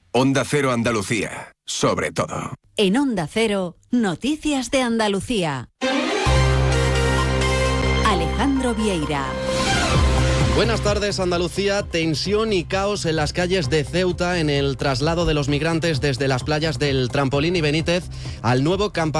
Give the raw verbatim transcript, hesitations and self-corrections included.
Onda Cero Andalucía, sobre todo. En Onda Cero, Noticias de Andalucía. Alejandro Vieira. Buenas tardes, Andalucía. Tensión y caos en las calles de Ceuta en el traslado de los migrantes desde las playas del Trampolín y Benítez al nuevo campamento